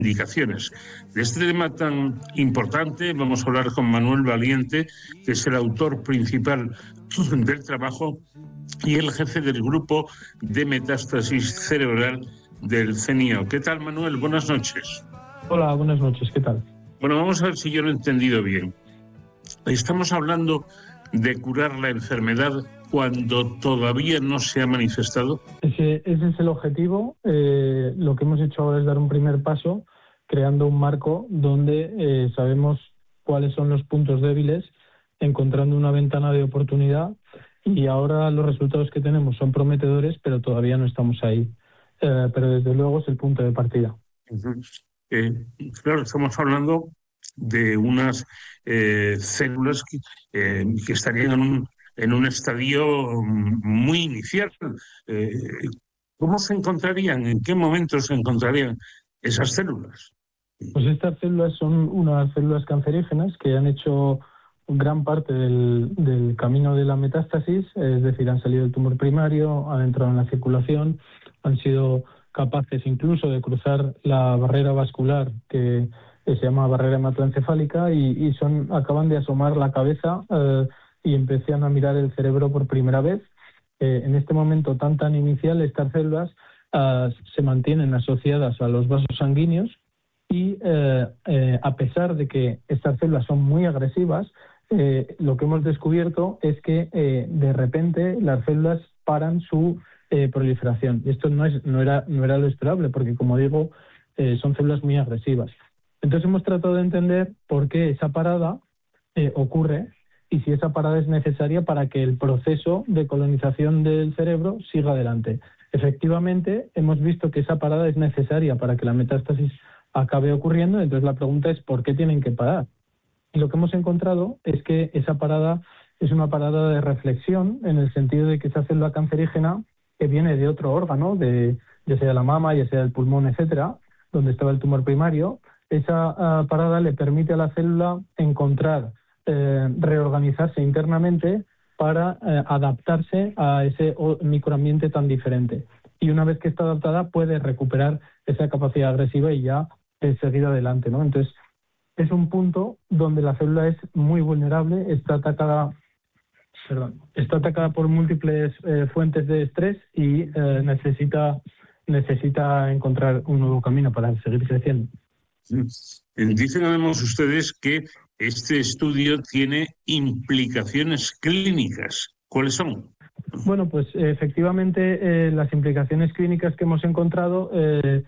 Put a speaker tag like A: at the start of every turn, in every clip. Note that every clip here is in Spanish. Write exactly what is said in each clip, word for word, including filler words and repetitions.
A: indicaciones. De este tema tan importante vamos a hablar con Manuel Valiente, que es el autor principal del trabajo y el jefe del grupo de metástasis cerebral del CENIO. ¿Qué tal, Manuel? Buenas noches.
B: Hola, buenas noches. ¿Qué tal?
A: Bueno, vamos a ver si yo lo he entendido bien. Estamos hablando de curar la enfermedad cuando todavía no se ha manifestado.
B: Ese, ese es el objetivo. Eh, lo que hemos hecho ahora es dar un primer paso, creando un marco donde eh, sabemos cuáles son los puntos débiles, encontrando una ventana de oportunidad, y ahora los resultados que tenemos son prometedores, pero todavía no estamos ahí. Eh, pero desde luego es el punto de partida.
A: Uh-huh. Eh, claro, estamos hablando de unas eh, células que, eh, que estarían en un, en un estadio muy inicial. Eh, ¿Cómo se encontrarían? ¿En qué momento se encontrarían esas células?
B: Pues estas células son unas células cancerígenas que han hecho gran parte del, del camino de la metástasis, es decir, han salido del tumor primario, han entrado en la circulación, han sido capaces incluso de cruzar la barrera vascular que se llama barrera hematoencefálica y, y son acaban de asomar la cabeza eh, y empiezan a mirar el cerebro por primera vez. Eh, en este momento tan tan inicial, estas células eh, se mantienen asociadas a los vasos sanguíneos y eh, eh, a pesar de que estas células son muy agresivas, eh, lo que hemos descubierto es que eh, de repente las células paran su eh, proliferación. Y esto no, es, no, era, no era lo esperable, porque como digo, eh, son células muy agresivas. Entonces hemos tratado de entender por qué esa parada eh, ocurre y si esa parada es necesaria para que el proceso de colonización del cerebro siga adelante. Efectivamente, hemos visto que esa parada es necesaria para que la metástasis acabe ocurriendo, entonces la pregunta es ¿por qué tienen que parar? Y lo que hemos encontrado es que esa parada es una parada de reflexión, en el sentido de que esa célula cancerígena que viene de otro órgano, de, ya sea la mama, ya sea el pulmón, etcétera, donde estaba el tumor primario, esa uh, parada le permite a la célula encontrar, eh, reorganizarse internamente para eh, adaptarse a ese microambiente tan diferente. Y una vez que está adaptada puede recuperar esa capacidad agresiva y ya eh, seguir adelante, ¿no? Entonces, es un punto donde la célula es muy vulnerable, está atacada, perdón, está atacada por múltiples eh, fuentes de estrés y eh, necesita, necesita encontrar un nuevo camino para seguir creciendo.
A: Dicen además ustedes que este estudio tiene implicaciones clínicas. ¿Cuáles son?
B: Bueno, pues efectivamente eh, las implicaciones clínicas que hemos encontrado eh,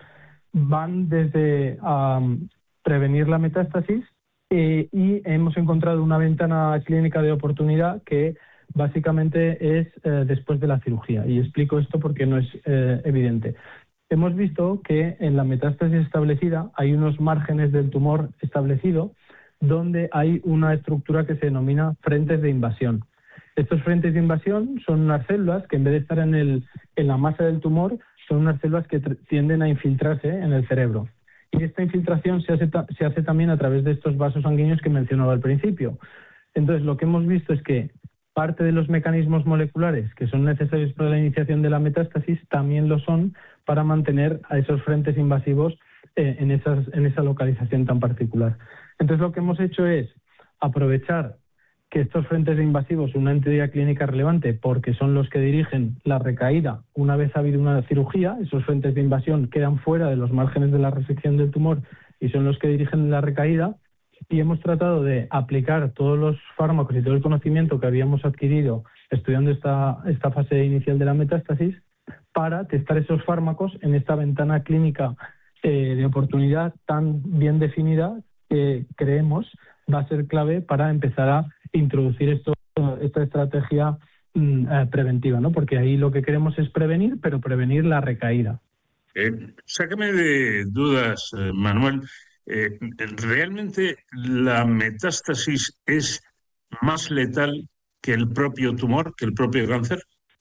B: van desde um, prevenir la metástasis eh, y hemos encontrado una ventana clínica de oportunidad que básicamente es eh, después de la cirugía. Y explico esto porque no es eh, evidente. Hemos visto que en la metástasis establecida hay unos márgenes del tumor establecido donde hay una estructura que se denomina frentes de invasión. Estos frentes de invasión son unas células que en vez de estar en, el, en la masa del tumor, son unas células que tienden a infiltrarse en el cerebro. Y esta infiltración se hace, se hace también a través de estos vasos sanguíneos que mencionaba al principio. Entonces, lo que hemos visto es que parte de los mecanismos moleculares que son necesarios para la iniciación de la metástasis también lo son para mantener a esos frentes invasivos eh, en, esas, en esa localización tan particular. Entonces, lo que hemos hecho es aprovechar que estos frentes invasivos son una entidad clínica relevante porque son los que dirigen la recaída una vez ha habido una cirugía. Esos frentes de invasión quedan fuera de los márgenes de la resección del tumor y son los que dirigen la recaída, y hemos tratado de aplicar todos los fármacos y todo el conocimiento que habíamos adquirido estudiando esta, esta fase inicial de la metástasis para testar esos fármacos en esta ventana clínica eh, de oportunidad tan bien definida que creemos va a ser clave para empezar a introducir esto, esta estrategia eh, preventiva, ¿no? Porque ahí lo que queremos es prevenir, pero prevenir la recaída.
A: Eh, sácame de dudas, eh, Manuel. Eh, ¿Realmente la metástasis es más letal que el propio tumor, que el propio cáncer?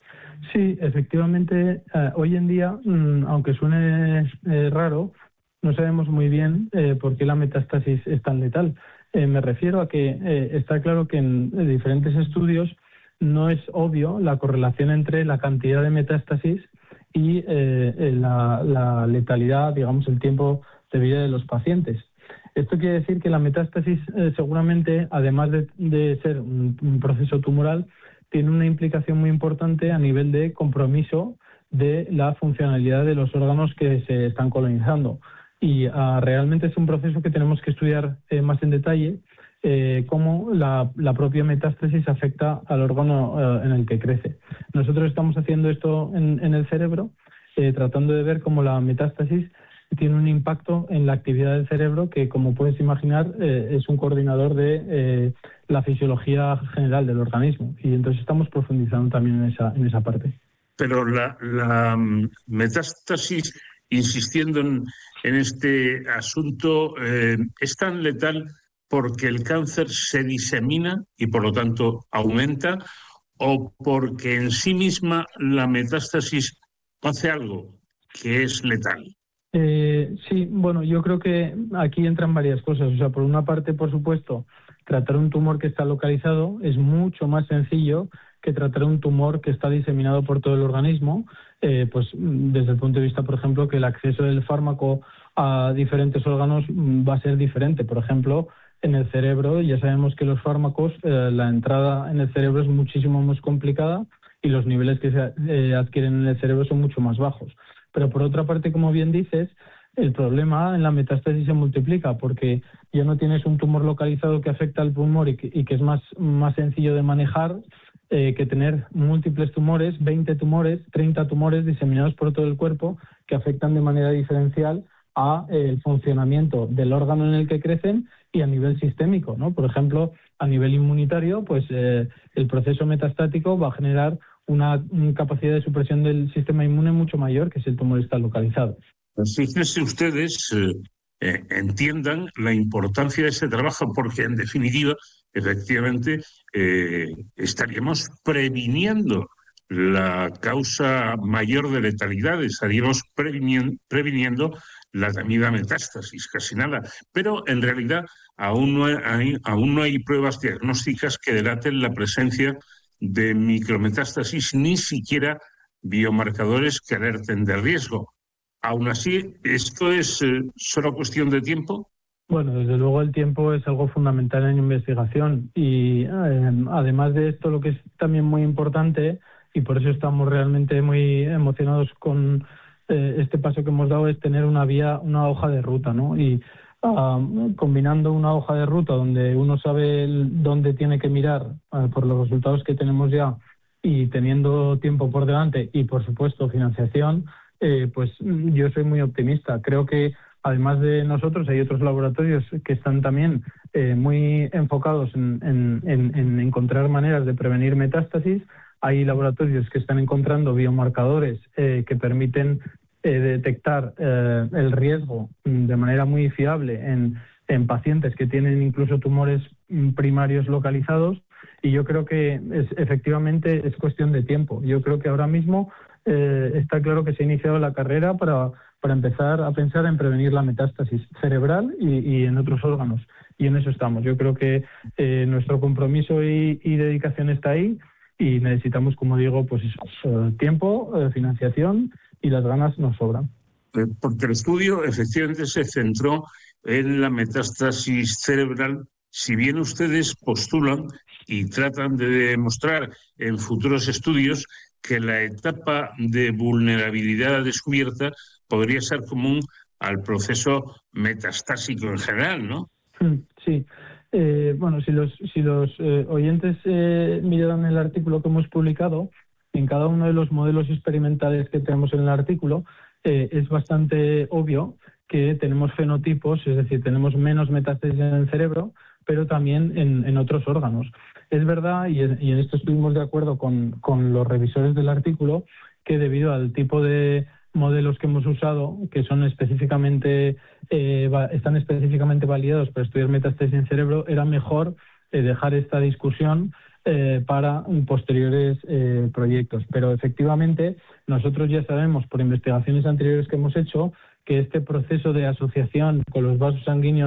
B: Sí, efectivamente, eh, hoy en día, mmm, aunque suene eh, raro, no sabemos muy bien eh, por qué la metástasis es tan letal. Eh, me refiero a que eh, está claro que en, en diferentes estudios no es obvio la correlación entre la cantidad de metástasis y eh, la, la letalidad, digamos, el tiempo de vida de los pacientes. Esto quiere decir que la metástasis eh, seguramente, además de, de ser un, un proceso tumoral, tiene una implicación muy importante a nivel de compromiso de la funcionalidad de los órganos que se están colonizando. Y uh, realmente es un proceso que tenemos que estudiar eh, más en detalle, eh, cómo la, la propia metástasis afecta al órgano uh, en el que crece. Nosotros estamos haciendo esto en, en el cerebro, eh, tratando de ver cómo la metástasis tiene un impacto en la actividad del cerebro que, como puedes imaginar, eh, es un coordinador de eh, la fisiología general del organismo. Y entonces estamos profundizando también en esa, en esa parte.
A: Pero la, la metástasis, insistiendo en, en este asunto, eh, es tan letal porque el cáncer se disemina y por lo tanto aumenta, o porque en sí misma la metástasis hace algo que es letal.
B: Eh, sí, bueno, yo creo que aquí entran varias cosas. O sea, por una parte, por supuesto, tratar un tumor que está localizado es mucho más sencillo que tratar un tumor que está diseminado por todo el organismo, eh, pues desde el punto de vista, por ejemplo, que el acceso del fármaco a diferentes órganos va a ser diferente. Por ejemplo, en el cerebro ya sabemos que los fármacos, eh, la entrada en el cerebro es muchísimo más complicada y los niveles que se eh, adquieren en el cerebro son mucho más bajos. Pero por otra parte, como bien dices, el problema en la metástasis se multiplica porque ya no tienes un tumor localizado que afecta al pulmón y que, y que es más, más sencillo de manejar eh, que tener múltiples tumores, veinte tumores, treinta tumores diseminados por todo el cuerpo que afectan de manera diferencial a eh, el funcionamiento del órgano en el que crecen y a nivel sistémico, ¿no? Por ejemplo, a nivel inmunitario, pues eh, el proceso metastático va a generar una, una capacidad de supresión del sistema inmune mucho mayor que si el tumor está localizado.
A: Pues fíjense ustedes, eh, eh, entiendan la importancia de ese trabajo, porque en definitiva, efectivamente, eh, estaríamos previniendo la causa mayor de letalidad, estaríamos previniendo, previniendo la temida metástasis, casi nada. Pero en realidad aún no hay, aún no hay pruebas diagnósticas que delaten la presencia de micrometástasis, ni siquiera biomarcadores que alerten de riesgo. Aún así, ¿esto es eh, solo cuestión de tiempo?
B: Bueno, desde luego el tiempo es algo fundamental en investigación y eh, además de esto lo que es también muy importante y por eso estamos realmente muy emocionados con eh, este paso que hemos dado es tener una vía, una hoja de ruta, ¿no? Y uh, combinando una hoja de ruta donde uno sabe el, dónde tiene que mirar uh, por los resultados que tenemos ya y teniendo tiempo por delante y por supuesto financiación, eh, pues yo soy muy optimista. Creo que además de nosotros, hay otros laboratorios que están también eh, muy enfocados en, en, en, en encontrar maneras de prevenir metástasis. Hay laboratorios que están encontrando biomarcadores eh, que permiten eh, detectar eh, el riesgo de manera muy fiable en, en pacientes que tienen incluso tumores primarios localizados. Y yo creo que es, efectivamente es cuestión de tiempo. Yo creo que ahora mismo eh, está claro que se ha iniciado la carrera para... para empezar a pensar en prevenir la metástasis cerebral y, y en otros órganos. Y en eso estamos. Yo creo que eh, nuestro compromiso y, y dedicación está ahí y necesitamos, como digo, pues eso, tiempo, eh, financiación y las ganas nos sobran.
A: Porque el estudio efectivamente se centró en la metástasis cerebral. Si bien ustedes postulan y tratan de demostrar en futuros estudios que la etapa de vulnerabilidad descubierta podría ser común al proceso metastásico en general, ¿no?
B: Sí. Eh, bueno, si los, si los eh, oyentes eh, miraran el artículo que hemos publicado, en cada uno de los modelos experimentales que tenemos en el artículo, eh, es bastante obvio que tenemos fenotipos, es decir, tenemos menos metástasis en el cerebro, pero también en, en otros órganos. Es verdad, y en, y en esto estuvimos de acuerdo con, con los revisores del artículo, que debido al tipo de modelos que hemos usado, que son específicamente eh, están específicamente validados para estudiar metástasis en cerebro, era mejor eh, dejar esta discusión eh, para posteriores eh, proyectos. Pero efectivamente nosotros ya sabemos por investigaciones anteriores que hemos hecho que este proceso de asociación con los vasos sanguíneos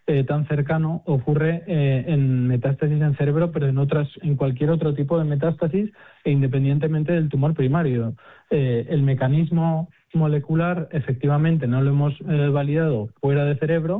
B: eh, tan cercano ocurre eh, en metástasis en cerebro, pero en otras, en cualquier otro tipo de metástasis e independientemente del tumor primario. Eh, el mecanismo molecular efectivamente no lo hemos eh, validado fuera de cerebro,